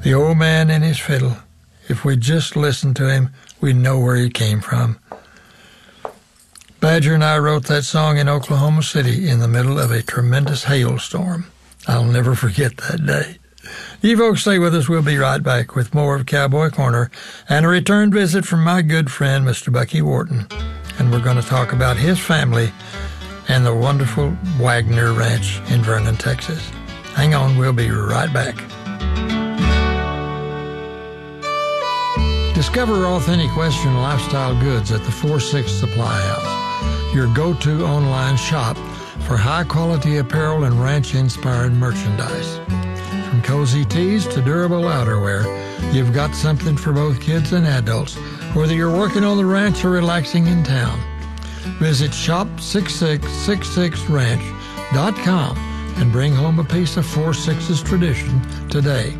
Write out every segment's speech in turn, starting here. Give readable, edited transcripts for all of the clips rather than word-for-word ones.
The old man and his fiddle. If we just listened to him, we'd know where he came from. Badger and I wrote that song in Oklahoma City in the middle of a tremendous hailstorm. I'll never forget that day. You folks stay with us. We'll be right back with more of Cowboy Corner and a return visit from my good friend, Mr. Bucky Wharton. And we're going to talk about his family and the wonderful Wagner Ranch in Vernon, Texas. Hang on, we'll be right back. Discover authentic Western lifestyle goods at the 4-6 Supply House, your go-to online shop for high-quality apparel and ranch-inspired merchandise. From cozy tees to durable outerwear, you've got something for both kids and adults, whether you're working on the ranch or relaxing in town. Visit shop6666ranch.com and bring home a piece of 4-6's tradition today.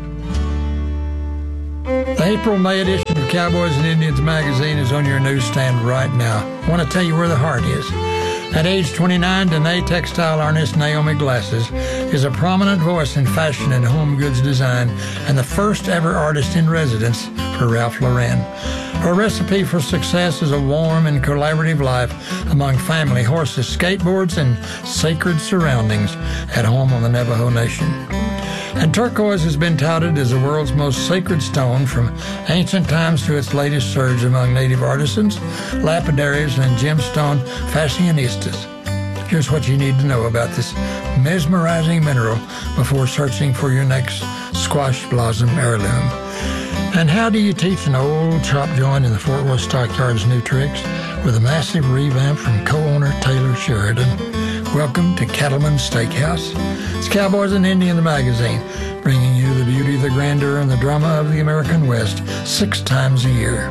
The April-May edition of Cowboys and Indians magazine is on your newsstand right now. I want to tell you where the heart is. At age 29, Danae textile artist Naomi Glasses is a prominent voice in fashion and home goods design and the first ever artist in residence for Ralph Lauren. Her recipe for success is a warm and collaborative life among family, horses, skateboards, and sacred surroundings at home on the Navajo Nation. And turquoise has been touted as the world's most sacred stone from ancient times to its latest surge among native artisans, lapidaries, and gemstone fashionistas. Here's what you need to know about this mesmerizing mineral before searching for your next squash blossom heirloom. And how do you teach an old chop joint in the Fort Worth Stockyards new tricks with a massive revamp from co-owner Taylor Sheridan? Welcome to Cattleman's Steakhouse. It's Cowboys and Indians magazine, bringing you the beauty, the grandeur, and the drama of the American West 6 times a year.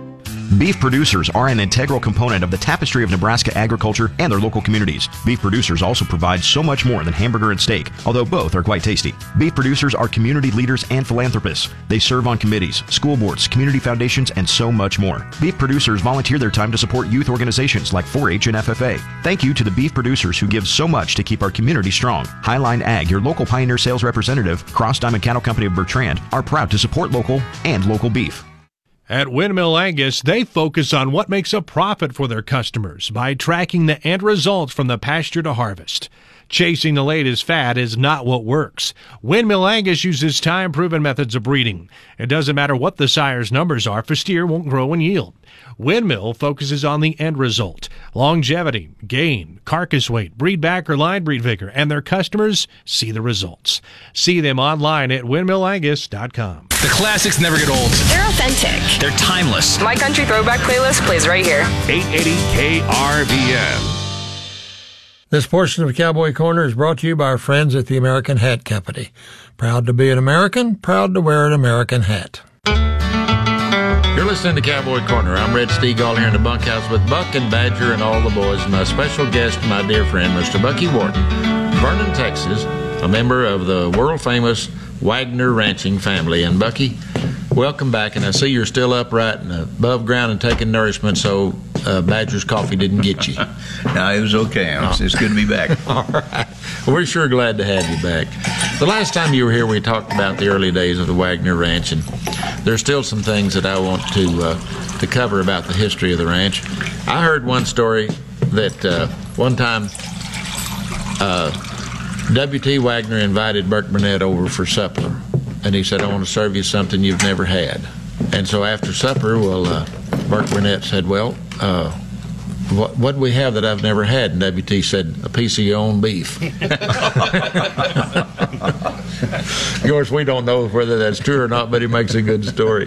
Beef producers are an integral component of the tapestry of Nebraska agriculture and their local communities. Beef producers also provide so much more than hamburger and steak, although both are quite tasty. Beef producers are community leaders and philanthropists. They serve on committees, school boards, community foundations, and so much more. Beef producers volunteer their time to support youth organizations like 4-H and FFA. Thank you to the beef producers who give so much to keep our community strong. Highline Ag, your local Pioneer sales representative, Cross Diamond Cattle Company of Bertrand, are proud to support local and local beef. At Windmill Angus, they focus on what makes a profit for their customers by tracking the end results from the pasture to harvest. Chasing the latest fad is not what works. Windmill Angus uses time-proven methods of breeding. It doesn't matter what the sire's numbers are, for steer won't grow and yield. Windmill focuses on the end result, longevity, gain, carcass weight, breed back or line breed vigor, and their customers see the results. See them online at windmillangus.com. The classics never get old. They're authentic. They're timeless. My Country Throwback playlist plays right here. 880 KRVN. This portion of Cowboy Corner is brought to you by our friends at the American Hat Company. Proud to be an American, proud to wear an American hat. You're listening to Cowboy Corner. I'm Red Steagall here in the bunkhouse with Buck and Badger and all the boys, and my special guest, my dear friend, Mr. Bucky Wharton, Vernon, Texas, a member of the world-famous Wagner ranching family. And Bucky, welcome back, and I see you're still upright and above ground and taking nourishment, so Badger's coffee didn't get you. No, it was okay. It's good to be back. All right. We're sure glad to have you back. The last time you were here, we talked about the early days of the Wagner Ranch, and there's still some things that I want to cover about the history of the ranch. I heard one story that one time W.T. Wagner invited Burke Burnett over for supper, and he said, "I want to serve you something you've never had." And so after supper, Burke Burnett said, "Well, what do we have that I've never had?" And W.T. said, "A piece of your own beef." Of course, we don't know whether that's true or not, but it makes a good story.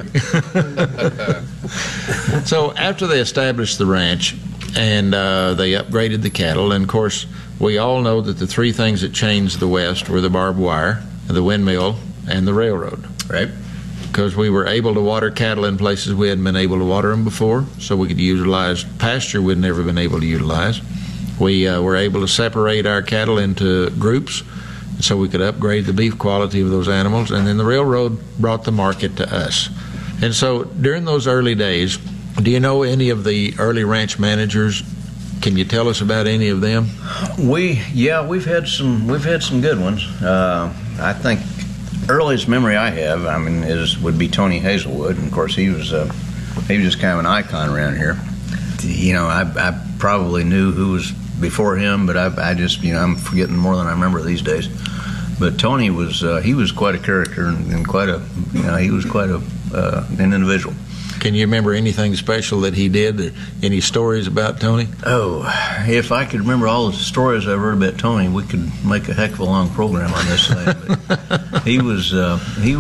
So after they established the ranch and they upgraded the cattle, and of course, we all know that the three things that changed the West were the barbed wire, the windmill, and the railroad. Right. Because we were able to water cattle in places we hadn't been able to water them before, so we could utilize pasture we'd never been able to utilize. We were able to separate our cattle into groups so we could upgrade the beef quality of those animals, and then the railroad brought the market to us. And so during those early days, do you know any of the early ranch managers? Can you tell us about any of them? We've had some good ones. I think earliest memory I have, would be Tony Hazelwood. And of course, he was just kind of an icon around here. I probably knew who was before him, but I just, I'm forgetting more than I remember these days. But Tony was he was quite a character and quite a, he was quite an individual. Can you remember anything special that he did? Or any stories about Tony? Oh, if I could remember all the stories I've heard about Tony, we could make a heck of a long program on this thing. But he was old.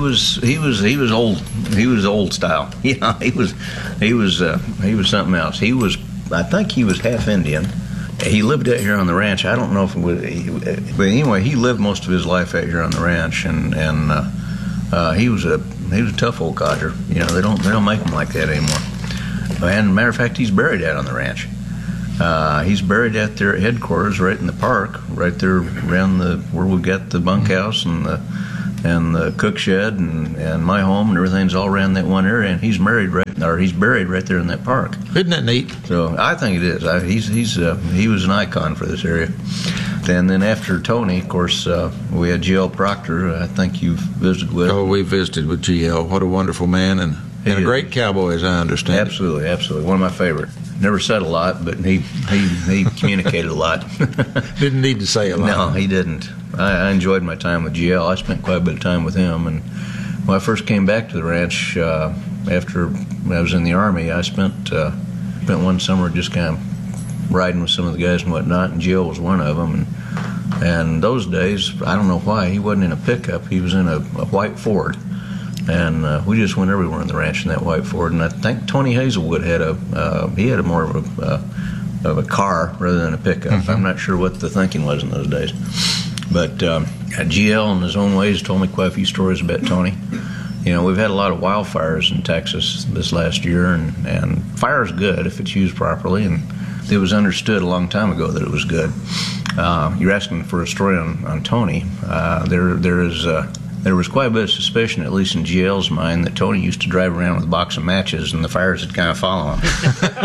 He was old style. He was something else. I think he was half Indian. He lived out here on the ranch. I don't know if it was, but anyway, he lived most of his life out here on the ranch, and he was a tough old codger. They don't make them like that anymore. And matter of fact, he's buried out on the ranch. He's buried at their headquarters, right in the park, right there around where we got the bunkhouse and the cook shed and my home and everything's all around that one area. And he's buried right there in that park. Isn't that neat? So I think it is. He was an icon for this area. And then after Tony, of course, we had G.L. Proctor. I think you've visited with. Oh, we visited with G.L. What a wonderful man and a great cowboy, as I understand. Absolutely, absolutely. One of my favorite. Never said a lot, but he communicated a lot. Didn't need to say a lot. No, he didn't. I enjoyed my time with G.L. I spent quite a bit of time with him. And when I first came back to the ranch after I was in the Army, I spent one summer just kind of riding with some of the guys and whatnot, and Jill was one of them. And those days, I don't know why, he wasn't in a pickup. He was in a white Ford. And we just went everywhere on the ranch in that white Ford. And I think Tony Hazelwood had more of a car rather than a pickup. Mm-hmm. I'm not sure what the thinking was in those days. But GL in his own ways told me quite a few stories about Tony. We've had a lot of wildfires in Texas this last year, and fire is good if it's used properly, and it was understood a long time ago that it was good. You're asking for a story on Tony. There was quite a bit of suspicion, at least in GL's mind, that Tony used to drive around with a box of matches and the fires would kind of follow him.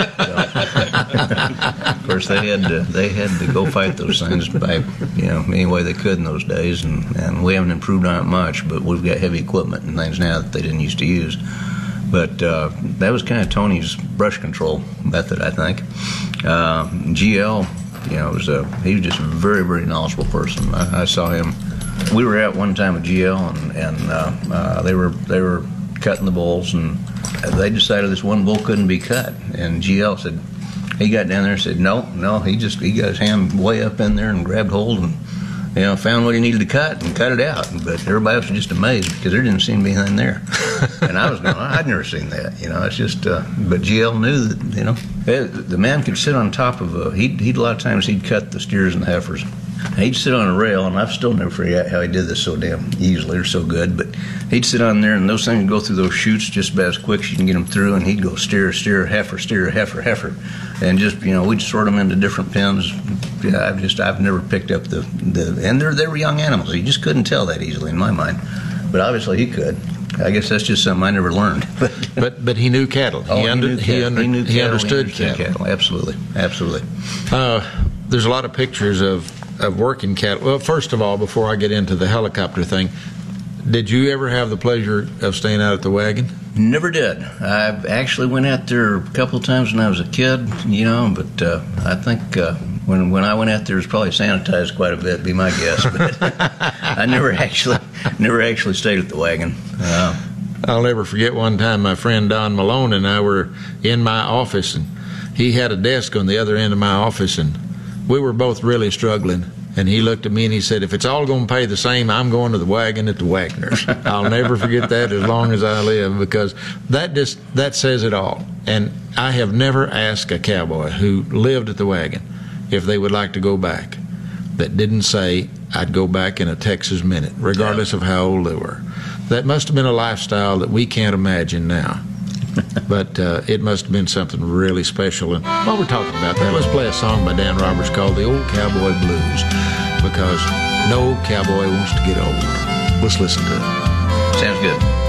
Of course, they had to go fight those things by any way they could in those days, and we haven't improved on it much, but we've got heavy equipment and things now that they didn't used to use. But that was kind of Tony's brush control method, I think. GL, he was just a very, very knowledgeable person. I saw him. We were out one time with GL, and they were cutting the bulls, and they decided this one bull couldn't be cut. And GL said, he got down there and said, no, he got his hand way up in there and grabbed hold and found what he needed to cut and cut it out. But everybody else was just amazed because there didn't seem to be anything there. And I was going, I'd never seen that. It's just. But GL knew that the man could sit on top of he'd a lot of times he'd cut the steers and the heifers. He'd sit on a rail, and I've still never figured out how he did this so damn easily or so good, but he'd sit on there, and those things would go through those chutes just about as quick as you can get them through, and he'd go steer, heifer, heifer, and just, we'd sort them into different pens. I've never picked up and they were young animals. You just couldn't tell that easily in my mind, but obviously he could. I guess that's just something I never learned. But he knew cattle. He understood cattle. Absolutely. There's a lot of pictures of working cattle. Well, first of all, before I get into the helicopter thing, did you ever have the pleasure of staying out at the wagon? Never did. I actually went out there a couple of times when I was a kid, but I think when I went out there, it was probably sanitized quite a bit, be my guess. But I never actually stayed at the wagon. I'll never forget one time my friend Don Malone and I were in my office, and he had a desk on the other end of my office, and we were both really struggling. And he looked at me and he said, if it's all going to pay the same, I'm going to the wagon at the Wagner's. I'll never forget that as long as I live, because that says it all. And I have never asked a cowboy who lived at the wagon if they would like to go back that didn't say, I'd go back in a Texas minute, regardless of how old they were. That must have been a lifestyle that we can't imagine now. But it must have been something really special. And while we're talking about that, let's play a song by Dan Roberts called The Old Cowboy Blues, because no cowboy wants to get old. Let's listen to it. Sounds good.